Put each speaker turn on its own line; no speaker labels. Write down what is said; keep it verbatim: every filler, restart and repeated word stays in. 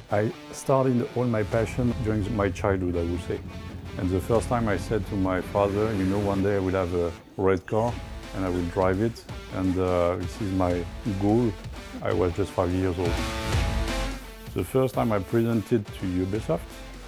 I started all my passion during my childhood, I would say. And the first time I said to my father, you know, one day I will have a red car and I will drive it. And uh, this is my goal. I was just five years old. The first time I presented to Ubisoft,